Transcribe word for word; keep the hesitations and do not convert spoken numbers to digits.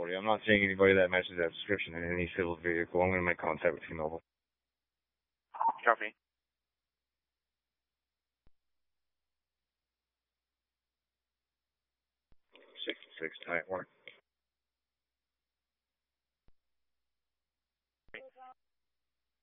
forty. I'm not seeing anybody that matches that description in any civil vehicle. I'm going to make contact with T-Mobile. Copy. sixty-six, tight work.